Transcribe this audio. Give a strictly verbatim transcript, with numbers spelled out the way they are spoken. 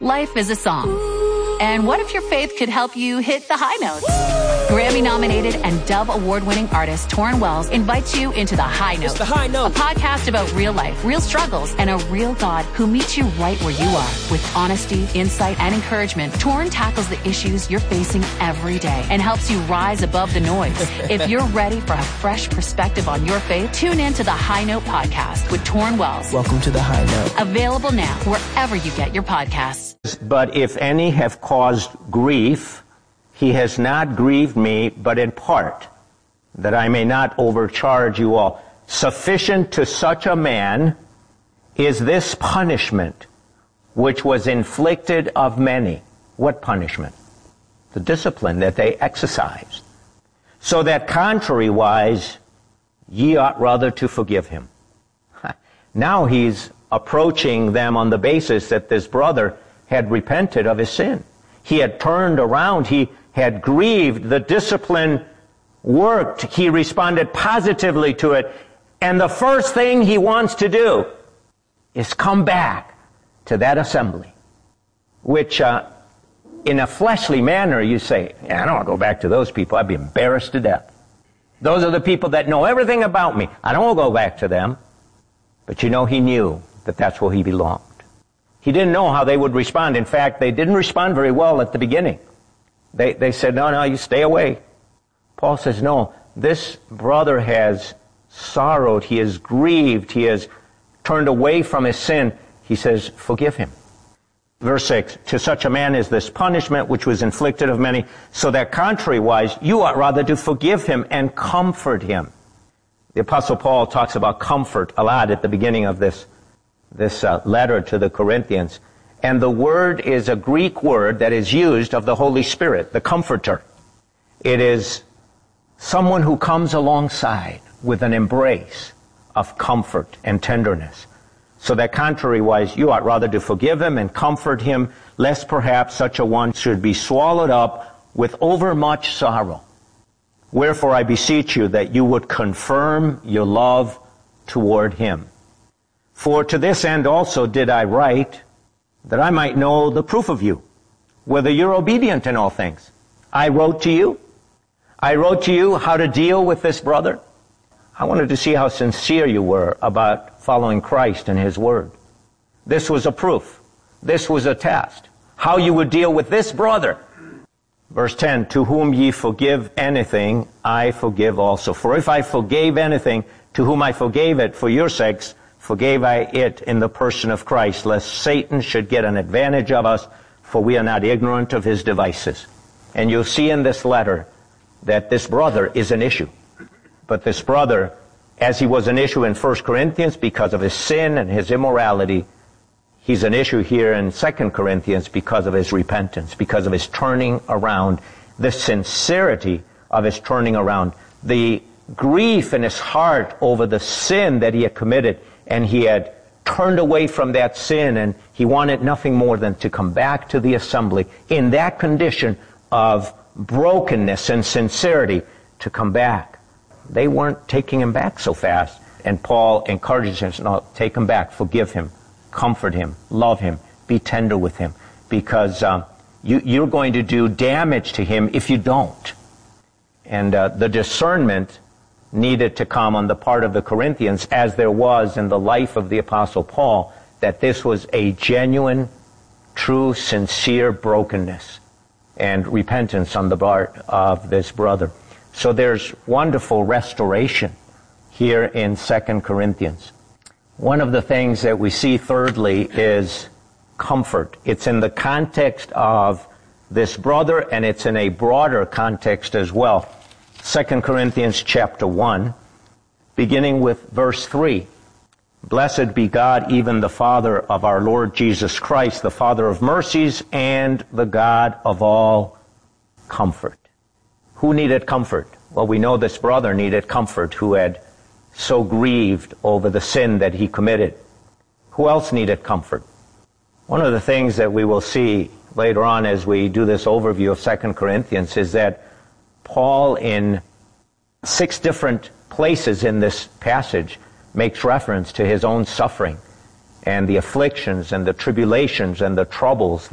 Life is a song. And what if your faith could help you hit the high notes? Grammy-nominated and Dove Award-winning artist Torrin Wells invites you into The High Note. It's The High Note. A podcast about real life, real struggles, and a real God who meets you right where you are. With honesty, insight, and encouragement, Torrin tackles the issues you're facing every day and helps you rise above the noise. If you're ready for a fresh perspective on your faith, tune in to The High Note podcast with Torrin Wells. Welcome to The High Note. Available now wherever you get your podcasts. But if any have caused grief, he has not grieved me, but in part, that I may not overcharge you all. Sufficient to such a man is this punishment, which was inflicted of many. What punishment? The discipline that they exercised. So that contrariwise, ye ought rather to forgive him. Now he's approaching them on the basis that this brother had repented of his sin. He had turned around. He had grieved. The discipline worked. He responded positively to it. And the first thing he wants to do is come back to that assembly, which uh, in a fleshly manner you say, yeah, I don't want to go back to those people. I'd be embarrassed to death. Those are the people that know everything about me. I don't want to go back to them. But you know, he knew that that's where he belonged. He didn't know how they would respond. In fact, they didn't respond very well at the beginning. They, they said, no, no, you stay away. Paul says, no, this brother has sorrowed. He has grieved. He has turned away from his sin. He says, forgive him. Verse six, to such a man is this punishment which was inflicted of many, so that contrariwise, you ought rather to forgive him and comfort him. The Apostle Paul talks about comfort a lot at the beginning of this this uh, letter to the Corinthians. And the word is a Greek word that is used of the Holy Spirit, the Comforter. It is someone who comes alongside with an embrace of comfort and tenderness. So that contrariwise, you ought rather to forgive him and comfort him, lest perhaps such a one should be swallowed up with overmuch sorrow. Wherefore I beseech you that you would confirm your love toward him. For to this end also did I write, that I might know the proof of you, whether you're obedient in all things. I wrote to you. I wrote to you how to deal with this brother. I wanted to see how sincere you were about following Christ and his word. This was a proof. This was a test. How you would deal with this brother. Verse ten, to whom ye forgive anything, I forgive also. For if I forgave anything, to whom I forgave it for your sakes, forgave I it in the person of Christ, lest Satan should get an advantage of us, for we are not ignorant of his devices. And you'll see in this letter that this brother is an issue. But this brother, as he was an issue in First Corinthians because of his sin and his immorality, he's an issue here in Second Corinthians because of his repentance, because of his turning around, the sincerity of his turning around, the grief in his heart over the sin that he had committed. And he had turned away from that sin, and he wanted nothing more than to come back to the assembly in that condition of brokenness and sincerity to come back. They weren't taking him back so fast. And Paul encourages him, no, take him back, forgive him, comfort him, love him, be tender with him, because um, you, you're going to do damage to him if you don't. And uh, the discernment needed to come on the part of the Corinthians, as there was in the life of the Apostle Paul, that this was a genuine, true, sincere brokenness and repentance on the part of this brother. So there's wonderful restoration here in Second Corinthians. One of the things that we see, thirdly, is comfort. It's in the context of this brother, and it's in a broader context as well. Second Corinthians chapter one, beginning with verse three. Blessed be God, even the Father of our Lord Jesus Christ, the Father of mercies and the God of all comfort. Who needed comfort? Well, we know this brother needed comfort who had so grieved over the sin that he committed. Who else needed comfort? One of the things that we will see later on as we do this overview of Second Corinthians is that Paul, in six different places in this passage, makes reference to his own suffering and the afflictions and the tribulations and the troubles